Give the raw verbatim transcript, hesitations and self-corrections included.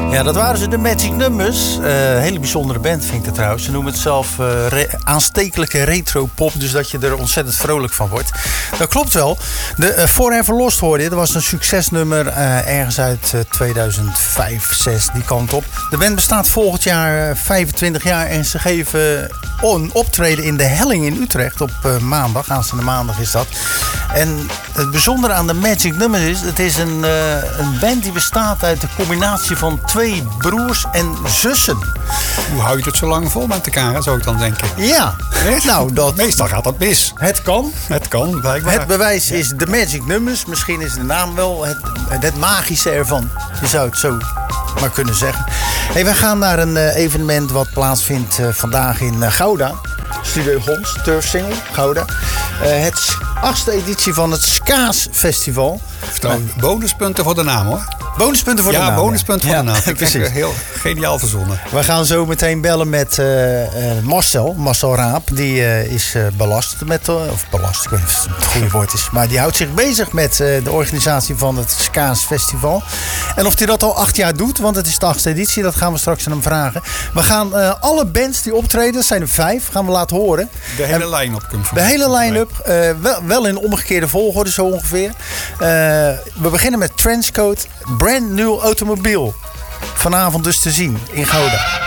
Ja, dat waren ze, de Magic Numbers. Een uh, hele bijzondere band vind ik dat trouwens. Ze noemen het zelf uh, re- aanstekelijke retro-pop. Dus dat je er ontzettend vrolijk van wordt. Dat klopt wel. De uh, Forever Lost hoorde je. Dat was een succesnummer uh, ergens uit uh, tweeduizend vijf, zes die kant op. De band bestaat volgend jaar uh, vijfentwintig jaar. En ze geven een optreden in de Helling in Utrecht op uh, maandag. Aanstaande maandag is dat. En het bijzondere aan de Magic Numbers is... het is een, uh, een band die bestaat uit de combinatie van twee broers en zussen. Hoe hou je het zo lang vol met elkaar, zou ik dan denken? Ja, nou dat... Meestal gaat dat mis. Het kan. Het kan, blijkbaar. Het bewijs is de Magic Numbers. Misschien is de naam wel het, het magische ervan. Je zou het zo maar kunnen zeggen. Hey, wij gaan naar een uh, evenement wat plaatsvindt uh, vandaag in uh, Gouda. Studio Gons, Turf Single, Gouda. Uh, het achtste editie van het Skaas Festival. Vertel, bonuspunten voor de naam, hoor. Bonuspunten voor ja, de naam. Bonuspunten ja, voor de naam. Ja, precies. Heel geniaal verzonnen. We gaan zo meteen bellen met uh, uh, Marcel, Marcel Raap. Die uh, is uh, belast met, uh, of belast, ik weet niet of het het goede woord is. Maar die houdt zich bezig met uh, de organisatie van het Skaas Festival. En of hij dat al acht jaar doet, want het is de achtste editie. Dat gaan we straks aan hem vragen. We gaan uh, alle bands die optreden, dat zijn er vijf, gaan we laten horen. De hele line-up. De hele line-up. Uh, wel, wel in omgekeerde volgorde zo ongeveer. Uh, we beginnen met Trenchcoat, Brand New Automobiel. Vanavond dus te zien in Gouda.